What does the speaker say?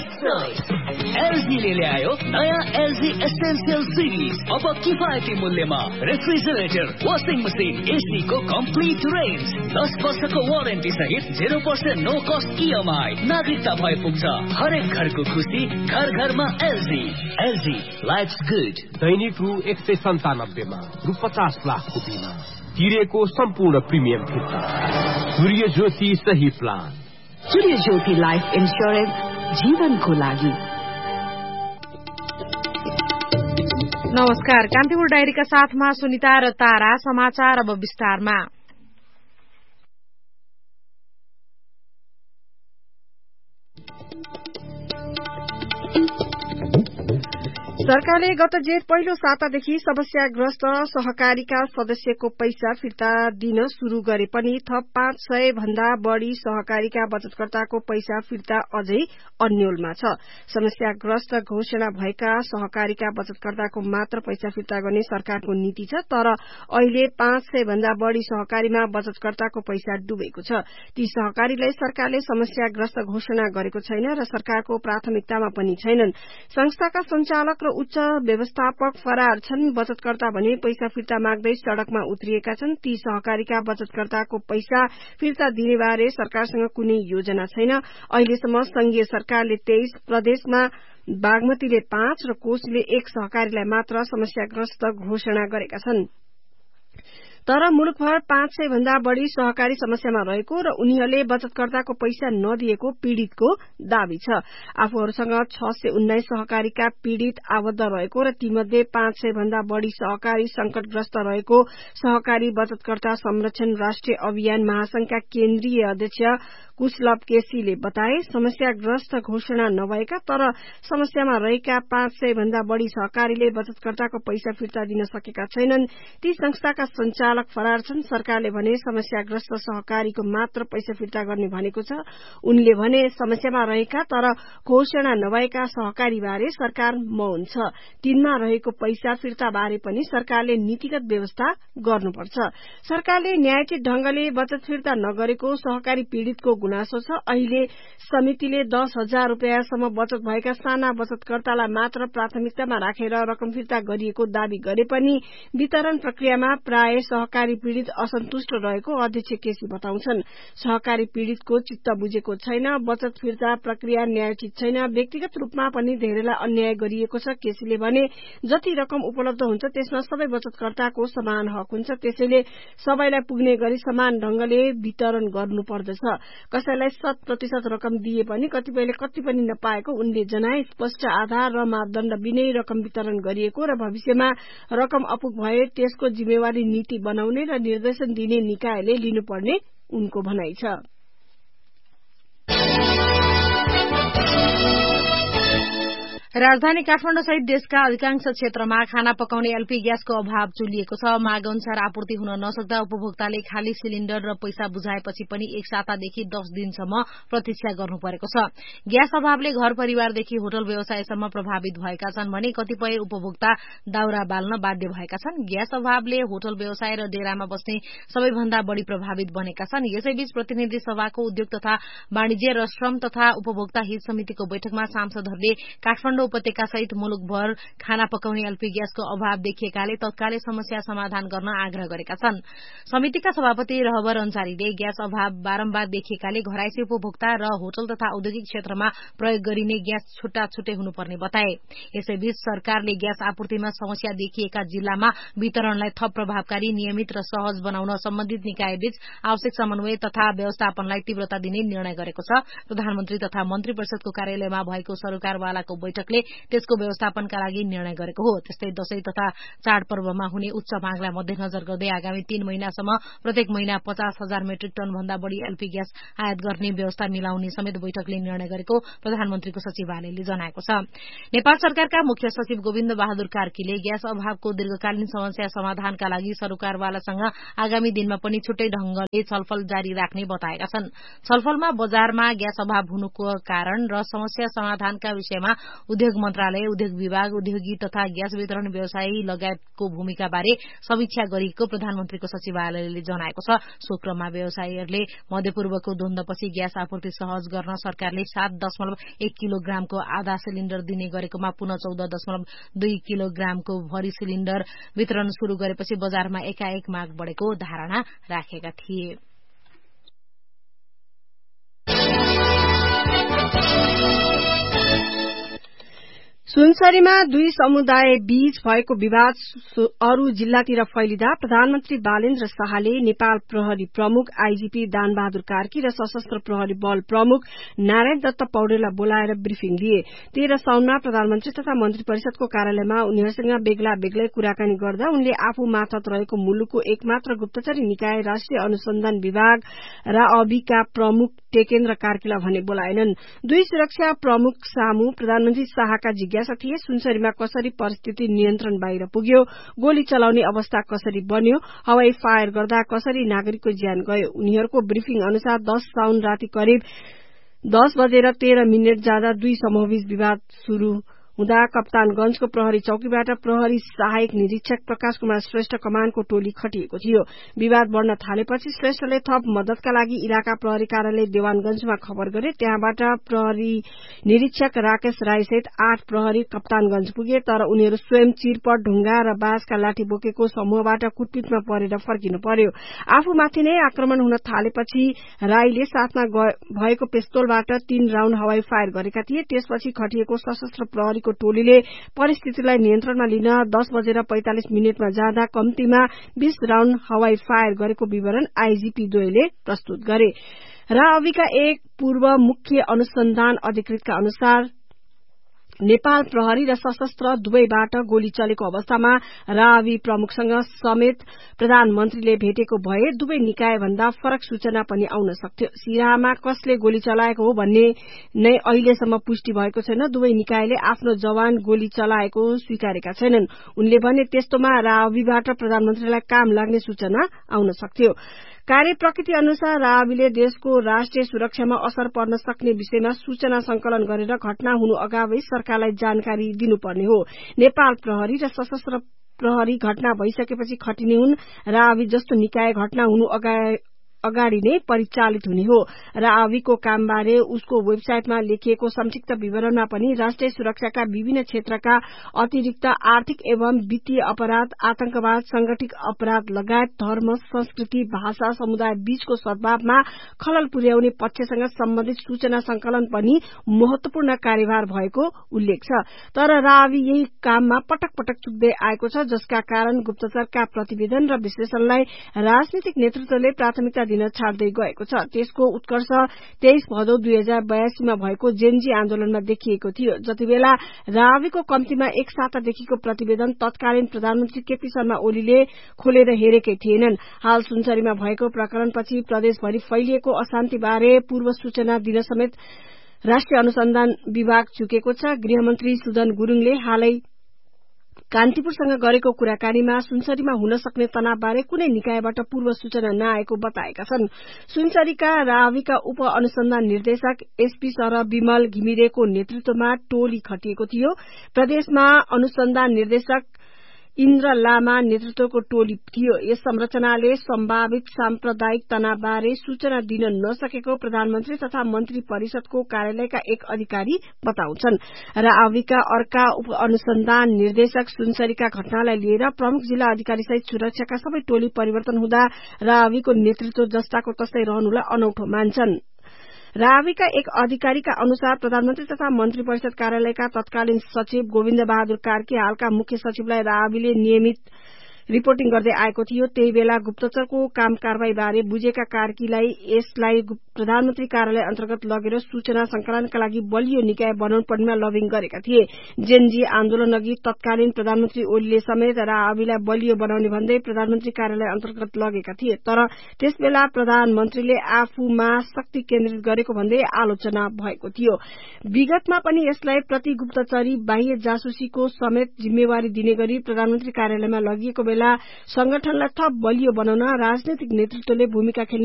Best choice एलजीले ल्यायो नयाँ LG essential series. अब किफायती मूल्यमा रेफ्रिजरेटर, वाशिङ मसिन, एसी को कम्प्लिट रेन्ज, 10 वर्षको वारेन्टी सहित 0% नो कस्ट EMI। नागरिकता भए पुग्छ हरेक घरको खुसी, घर घरमा एलजी। LG lives good. दैनिक रु 197 मा रु 50 लाखको बिमा तिरेको सम्पूर्ण प्रिमियम फिर्ता। सूर्य ज्योति सही प्लान। सूर्य ज्योति लाइफ इन्स्योरेन्स, जीवनको लागि। नमस्कार, कान्तिपुर डायरीका साथमा सुनिता र तारा। समाचार अब विस्तारमा। सरकारले गत जेठ पहिलो सातादेखि समस्याग्रस्त सहकारीका सदस्यको पैसा फिर्ता दिन शुरू गरे पनि थप 500 भन्दा बढ़ी सहकारीका बचतकर्ताको पैसा फिर्ता अझै अन्योलमा छ। समस्याग्रस्त घोषणा भएका सहकारीका बचतकर्ताको मात्र पैसा फिर्ता गर्ने सरकारको नीति छ, तर अहिले 500 भन्दा बढ़ी सहकारीमा बचतकर्ताको पैसा डुबेको छ। ती सहकारीलाई सरकारले समस्याग्रस्त घोषणा गरेको छैन र सरकारको प्राथमिकतामा पनि छैनन्। संस्थाका संचालक र उच्च व्यवस्थापक फरार छन्। बचतकर्ता भने पैसा फिर्ता माग्दै सड़कमा उत्रिएका छन्। ती सहकारीका बचतकर्ताको पैसा फिर्ता दिने बारे सरकारसँग कुनै योजना छैन। अहिलेसम्म संघीय सरकारले 23, प्रदेशमा बागमतीले 5 र कोशीले 1 सहकारीलाई मात्र समस्याग्रस्त घोषणा गरेका छन्। तर मुलुकभर 500 भन्दा बढ़ी सहकारी समस्यामा रहेको र उनीहरूले बचतकर्ताको पैसा नदिएको पीड़ितको दावी छ। आफूहरूसँग 619 सहकारीका पीड़ित आबद्ध रहेको र तीमध्ये 500 भन्दा बढ़ी सहकारी संकटग्रस्त रहेको सहकारी बचतकर्ता संरक्षण राष्ट्रिय अभियान महासंघका केन्द्रीय अध्यक्ष कुशलभ केसीले बताए। समस्याग्रस्त घोषणा नभएका तर समस्यामा रहेका 500 भन्दा बढ़ी सहकारीले बचतकर्ताको पैसा फिर्ता दिन सकेका छैनन्। ती संस्थाका संचालक फरार छन्। सरकारले भने समस्याग्रस्त सहकारीको मात्र पैसा फिर्ता गर्ने भनेको छ। उनले भने समस्यामा रहेका तर घोषणा नभएका सहकारी बारे सरकार मौन छ। तिनमा रहेको पैसा फिर्ता बारे पनि सरकारले नीतिगत व्यवस्था गर्नुपर्छ। सरकारले न्यायोचित ढंगले बचत फिर्ता नगरेको सहकारी पीड़ितको गुनासो छ। अहिले समितिले 10,000 रूपियाँसम्म बचत भएका साना बचतकर्तालाई मात्र प्राथमिकतामा राखेर रकम फिर्ता गरिएको दावी गरे पनि वितरण प्रक्रियामा प्राय सहकारी पीड़ित असन्तुष्ट रहेको अध्यक्ष केसी बताउँछन्। सहकारी पीड़ितको चित्त बुझेको छैन। बचत फिर्ता प्रक्रिया न्यायोचित छैन। व्यक्तिगत रूपमा पनि धेरैलाई अन्याय गरिएको छ। केसीले भने जति रकम उपलब्ध हुन्छ त्यसमा सबै बचतकर्ताको समान हक हुन्छ। त्यसैले सबैलाई पुग्ने गरी समान ढंगले वितरण गर्नुपर्दछ। कसैलाई 100% रकम दिए पनि कतिपयले कति पनि नपाएको उनले जनाए। स्पष्ट आधार र मापदण्ड बिनै रकम वितरण गरिएको र भविष्यमा रकम अपुग भए त्यसको जिम्मेवारी नीति बनाउने र निर्देशन दिने निकायले लिनुपर्ने उनको भनाइ छ। राजधानी काठमाडौँ सहित देशका अधिकांश क्षेत्रमा खाना पकाउने एलपी ग्यासको अभाव चुलिएको छ। माग अनुसार आपूर्ति हुन नसक्दा उपभोक्ताले खाली सिलिण्डर र पैसा बुझाएपछि पनि 1 सातादेखि 10 दिनसम्म प्रतीक्षा गर्नु परेको छ। ग्यास अभावले घर परिवारदेखि होटल व्यवसायसम्म प्रभावित भएका छन् भने कतिपय उपभोक्ता दाउरा बाल्न बाध्य भएका छन्। ग्यास अभावले होटल व्यवसाय र डेरामा बस्ने सबैभन्दा बढ़ी प्रभावित बनेका छन्। यसैबीच प्रतिनिधि सभाको उद्योग तथा वाणिज्य र श्रम तथा उपभोक्ता हित समितिको बैठकमा सांसदहरूले काठमाडौँ उपत्यका सहित मुलुकभर खाना पकाउने एलपी ग्यासको अभाव देखिएकाले तत्कालै समस्या समाधान गर्न आग्रह गरेका छन्। समितिका सभापति रहबर अन्सारीले ग्यास अभाव बारम्बार देखिएकाले घरायसी उपभोक्ता र होटल तथा औद्योगिक क्षेत्रमा प्रयोग गरिने ग्यास छुट्टा छुट्टै हुनुपर्ने बताए। यसैबीच सरकारले ग्यास आपूर्तिमा समस्या देखिएका जिल्लामा वितरणलाई थप प्रभावकारी, नियमित र सहज बनाउन सम्बन्धित निकायबीच आवश्यक समन्वय तथा व्यवस्थापनलाई तीव्रता दिने निर्णय गरेको छ। प्रधानमन्त्री तथा मन्त्री परिषदको कार्यालयमा भएको सरकारवालाको बैठकले त्यसको व्यवस्थापनका लागि निर्णय गरेको हो। त्यस्तै दशैं तथा चाडपर्वमा हुने उच्च मागलाई मध्यनजर गर्दै आगामी 3 महिनासम्म प्रत्येक महिना 50,000 मेट्रिक टन भन्दा बढ़ी एलपी ग्यास आयात गर्ने व्यवस्था मिलाउने समेत बैठकले निर्णय गरेको प्रधानमन्त्रीको सचिवालयले जनाएको छ। नेपाल सरकारका मुख्य सचिव गोविन्द बहादुर कार्कीले ग्यास अभावको दीर्घकालीन समस्या समाधानका लागि सरकारवालासँग आगामी दिनमा पनि छुट्टै ढंगले छलफल जारी राख्ने बताएका छन्। छलफलमा बजारमा ग्यास अभाव हुनुको कारण र समस्या समाधानका विषयमा उद्योग मन्त्रालय, उद्योग विभाग, उद्योगी तथा ग्यास वितरण व्यवसायी लगायतको भूमिका बारे समीक्षा गरिएको प्रधानमन्त्रीको सचिवालयले जनाएको छ। सो क्रममा व्यवसायीहरूले मध्यपूर्वको द्वन्द्वपछि ग्यास आपूर्ति सहज गर्न सरकारले 7.1 किलोग्रामको आधा सिलिण्डर दिने गरेकोमा पुनः 14.2 किलोग्रामको भरी सिलिण्डर वितरण शुरू गरेपछि बजारमा एकाएक माग बढेको धारणा राखेका थिए। सुनसरीमा दुई समुदाय बीच भएको विवाद अरू जिल्लातिर फैलिँदा प्रधानमन्त्री बालेन्द्र शाहले नेपाल प्रहरी प्रमुख आईजीपी दानबहादुर कार्की र सशस्त्र प्रहरी बल प्रमुख नारायण दत्त पौडेललाई बोलाएर ब्रिफिङ लिए। 13 साउनमा प्रधानमन्त्री तथा मन्त्री परिषदको कार्यालयमा उनीहरूसँग बेग्ला बेग्लै कुराकानी गर्दा उनले आफू मार्फत रहेको मुलुकको एकमात्र गुप्तचरी निकाय राष्ट्रिय अनुसन्धान विभाग राअबीका प्रमुख टेकेन्द्र कार्कीलाई भने बोलाएनन्। दुई सुरक्षा प्रमुख सामु प्रधानमन्त्री शाहका जिज्ञासा थिए। सुनसरीमा कसरी परिस्थिति नियन्त्रण बाहिर पुग्यो, गोली चलाउने अवस्था कसरी बन्यो, हवाई फायर गर्दा कसरी नागरिकको ज्यान गयो। उनीहरूको ब्रिफिङ अनुसार 10 साउन राति करिब 10:13 जाँदा दुई समूहबीच विवाद शुरू हुँदा कप्तानगंजको प्रहरी चौकीबाट प्रहरी सहायक निरीक्षक प्रकाश कुमार श्रेष्ठ कमानको टोली खटिएको थियो। विवाद बढ्न थालेपछि श्रेष्ठले थप मद्दतका लागि इलाका प्रहरी कार्यालय देवानगंजमा खबर गरे। त्यहाँबाट प्रहरी निरीक्षक राकेश राईसहित 8 प्रहरी कप्तानगंज पुगे, तर उनीहरू स्वयं चिरपट, ढुङ्गा र बाँसका लाठी बोकेको समूहबाट कुटपिटमा परेर फर्किनु पर्यो। आफूमाथि नै आक्रमण हुन थालेपछि राईले साथमा भएको पिस्तोलबाट 3 राउण्ड हवाई फायर गरेका थिए। त्यसपछि खटिएको सशस्त्र प्रहरी टोलीले परिस्थितिलाई नियन्त्रणमा लिन 10:45 जाँदा कम्तीमा 20 राउण्ड हवाई फायर गरेको विवरण आईजीपी द्वयले प्रस्तुत गरे। राअबीका एक पूर्व मुख्य अनुसन्धान अधिकृतका अनुसार नेपाल प्रहरी र सशस्त्र दुवैबाट गोली चलेको अवस्थामा राअबी प्रमुखसँग समेत प्रधानमन्त्रीले भेटेको भए दुवै निकाय भन्दा फरक सूचना पनि आउन सक्थ्यो। सिराहामा कसले गोली चलाएको हो भन्ने नै अहिलेसम्म पुष्टि भएको छैन। दुवै निकायले आफ्नो जवान गोली चलाएको स्वीकारेका छैनन्। उनले भने त्यस्तोमा राअबीबाट प्रधानमन्त्रीलाई काम लाग्ने सूचना आउन सक्थ्यो। कार्य प्रकृति अनुसार राअबीले देशको राष्ट्रिय सुरक्षामा असर पर्न सक्ने विषयमा सूचना संकलन गरेर घटना हुनु अगावै सरकारलाई जानकारी दिनुपर्ने हो। नेपाल प्रहरी र सशस्त्र प्रहरी घटना भइसकेपछि खटिने हुन्। राअबी जस्तो निकाय घटना हुनु अगाडि नै परिचालित हुने हो। राअबीको कामबारे उसको वेबसाइटमा लेखिएको संक्षिप्त विवरणमा पनि राष्ट्रिय सुरक्षाका विभिन्न क्षेत्रका अतिरिक्त आर्थिक एवं वित्तीय अपराध, आतंकवाद, संगठित अपराध लगायत धर्म, संस्कृति, भाषा, समुदाय बीचको सद्भावमा खलल पुर्याउने पक्षसँग सम्बन्धित सूचना संकलन पनि महत्वपूर्ण कार्यभार भएको उल्लेख छ। तर राअबी यही काममा पटक पटक चुक्दै आएको छ, जसका कारण गुप्तचरका प्रतिवेदन र विश्लेषणलाई राजनीतिक नेतृत्वले प्राथमिकता दिन छाड्दै गएको छ। त्यसको उत्कर्ष 23 भदौ 2082 मा भएको जेनजी आन्दोलनमा देखिएको थियो। जतिबेला राअबीको कम्तीमा एक सातादेखिको प्रतिवेदन तत्कालीन प्रधानमन्त्री केपी शर्मा ओलीले खोलेर हेरेकै थिएनन्। हाल सुनसरीमा भएको प्रकरणपछि प्रदेशभरि फैलिएको अशान्तिबारे पूर्व सूचना दिन समेत राष्ट्रिय अनुसन्धान विभाग चुकेको छ। गृहमन्त्री सुदन गुरूङले हालै कान्तिपुरसँग गरेको कुराकानीमा सुनसरीमा हुन सक्ने तनावबारे कुनै निकायबाट पूर्व सूचना नआएको बताएका छन्। सुनसरीका राअबीका उप अनुसन्धान निर्देशक एसपी सर विमल घिमिरेको नेतृत्वमा टोली खटिएको थियो। प्रदेशमा अनुसन्धान निर्देशक इन्द्र लामा नेतृत्वको टोली थियो। यस संरचनाले सम्भावित साम्प्रदायिक तनावबारे सूचना दिन नसकेको प्रधानमन्त्री तथा मन्त्री परिषदको कार्यालयका एक अधिकारी बताउँछन्। राअबीका अर्का उप अनुसन्धान निर्देशक सुनसरीका घटनालाई लिएर प्रमुख जिल्ला अधिकारी सहित सुरक्षाका सबै टोली परिवर्तन हुँदा राअबीको नेतृत्व जस्ताको तस्तै रहनुलाई अनौठो मान्छन्। राअबीका एक अधिकारीका अनुसार प्रधानमन्त्री तथा मन्त्री परिषद कार्यालयका तत्कालीन सचिव गोविन्द बहादुर कार्की हालका मुख्य सचिवलाई राअबीले नियमित रिपोर्टिङ गर्दै आएको थियो। त्यही बेला गुप्तचरको काम कारवाहीबारे बुझेका कार्कीलाई यसलाई प्रधानमन्त्री कार्यालय अन्तर्गत लगेर सूचना संकलनका लागि बलियो निकाय बनाउनु पर्नेमा लबिङ गरेका थिए। जेनजी आन्दोलन अघि तत्कालीन प्रधानमन्त्री ओलीले समेत राअबीलाई बलियो बनाउने भन्दै प्रधानमन्त्री कार्यालय अन्तर्गत लगेका थिए। तर त्यसबेला प्रधानमन्त्रीले आफूमा शक्ति केन्द्रित गरेको भन्दै आलोचना भएको थियो। विगतमा पनि यसलाई प्रति गुप्तचरी बाह्य जासुसीको समेत जिम्मेवारी दिने गरी प्रधानमन्त्री कार्यालयमा लगिएको बेला संगठनलाई थप बलियो बनाउन राजनैतिक नेतृत्वले भूमिका खेल्ने